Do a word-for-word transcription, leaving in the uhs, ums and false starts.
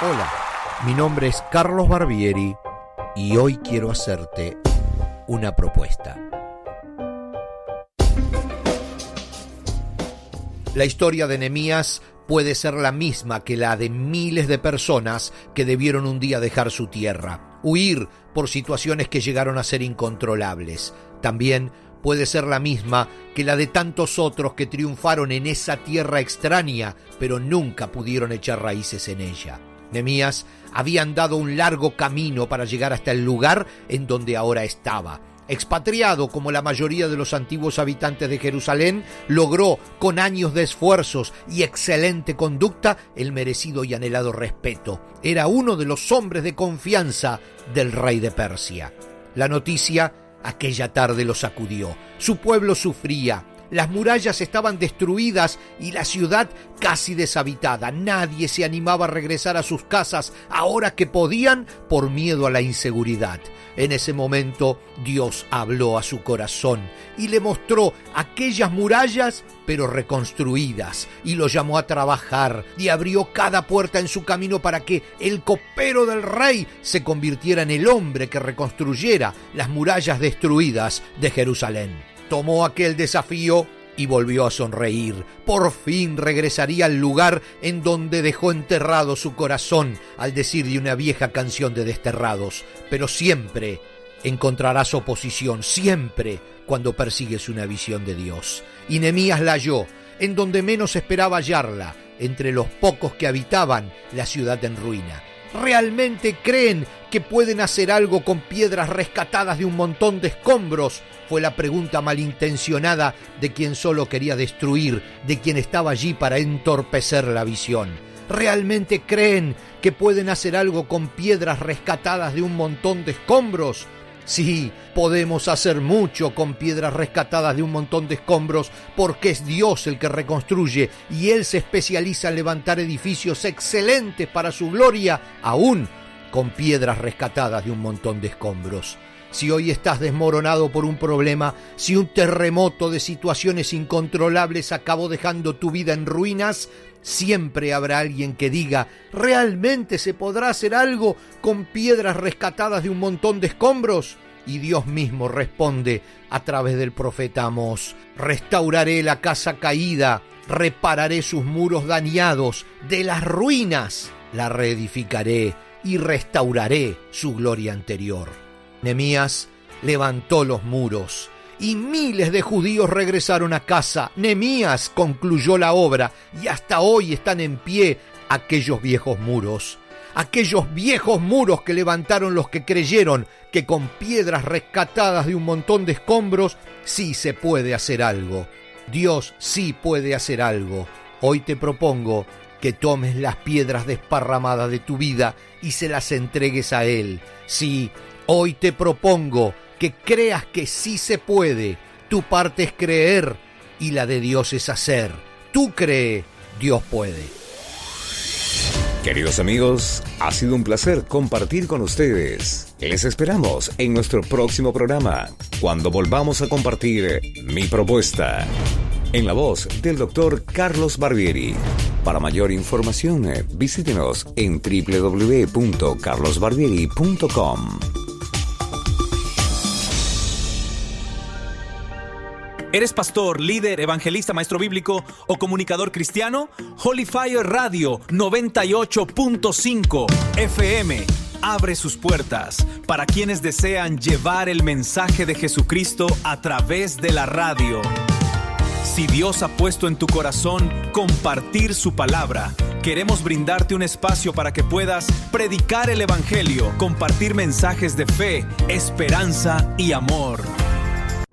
Hola, mi nombre es Carlos Barbieri y hoy quiero hacerte una propuesta. La historia de Nehemías puede ser la misma que la de miles de personas que debieron un día dejar su tierra, huir por situaciones que llegaron a ser incontrolables. También puede ser la misma que la de tantos otros que triunfaron en esa tierra extraña, pero nunca pudieron echar raíces en ella. Nehemías había andado un largo camino para llegar hasta el lugar en donde ahora estaba. Expatriado como la mayoría de los antiguos habitantes de Jerusalén, logró, con años de esfuerzos y excelente conducta, el merecido y anhelado respeto. Era uno de los hombres de confianza del rey de Persia. La noticia aquella tarde lo sacudió. Su pueblo sufría. Las murallas estaban destruidas y la ciudad casi deshabitada. Nadie se animaba a regresar a sus casas ahora que podían por miedo a la inseguridad. En ese momento Dios habló a su corazón y le mostró aquellas murallas pero reconstruidas, y lo llamó a trabajar y abrió cada puerta en su camino para que el copero del rey se convirtiera en el hombre que reconstruyera las murallas destruidas de Jerusalén. Tomó aquel desafío y volvió a sonreír. Por fin regresaría al lugar en donde dejó enterrado su corazón, al decir de una vieja canción de desterrados. Pero siempre encontrarás oposición, siempre cuando persigues una visión de Dios. Y Nehemías la halló, en donde menos esperaba hallarla, entre los pocos que habitaban la ciudad en ruina. ¿Realmente creen que pueden hacer algo con piedras rescatadas de un montón de escombros? Fue la pregunta malintencionada de quien solo quería destruir, de quien estaba allí para entorpecer la visión. ¿Realmente creen que pueden hacer algo con piedras rescatadas de un montón de escombros? Sí, podemos hacer mucho con piedras rescatadas de un montón de escombros, porque es Dios el que reconstruye y Él se especializa en levantar edificios excelentes para su gloria, aún con piedras rescatadas de un montón de escombros. Si hoy estás desmoronado por un problema, si un terremoto de situaciones incontrolables acabó dejando tu vida en ruinas, siempre habrá alguien que diga: ¿realmente se podrá hacer algo con piedras rescatadas de un montón de escombros? Y Dios mismo responde a través del profeta Amós: restauraré la casa caída, repararé sus muros dañados, de las ruinas la reedificaré y restauraré su gloria anterior. Nehemías levantó los muros y miles de judíos regresaron a casa. Nehemías concluyó la obra y hasta hoy están en pie aquellos viejos muros. Aquellos viejos muros que levantaron los que creyeron que con piedras rescatadas de un montón de escombros sí se puede hacer algo. Dios sí puede hacer algo. Hoy te propongo que tomes las piedras desparramadas de tu vida y se las entregues a Él. Sí, hoy te propongo que creas que sí se puede. Tu parte es creer y la de Dios es hacer. Tú cree, Dios puede. Queridos amigos, ha sido un placer compartir con ustedes. Les esperamos en nuestro próximo programa, cuando volvamos a compartir Mi Propuesta, en la voz del doctor Carlos Barbieri. Para mayor información, visítenos en doble u doble u doble u punto carlos barbieri punto com. ¿Eres pastor, líder, evangelista, maestro bíblico o comunicador cristiano? Holy Fire Radio noventa y ocho punto cinco F M abre sus puertas para quienes desean llevar el mensaje de Jesucristo a través de la radio. Si Dios ha puesto en tu corazón compartir su palabra, queremos brindarte un espacio para que puedas predicar el evangelio, compartir mensajes de fe, esperanza y amor.